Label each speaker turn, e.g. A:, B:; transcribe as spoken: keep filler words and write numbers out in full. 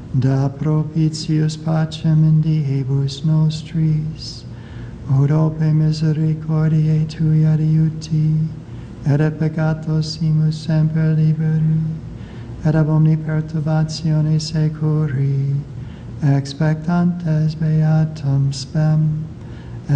A: da propitius pacem in diebus nostris, ut ope misericordiae tui adiuti, et a peccatosimus semper liberi, et ab omni perturbatione securi, expectantes beatum spem.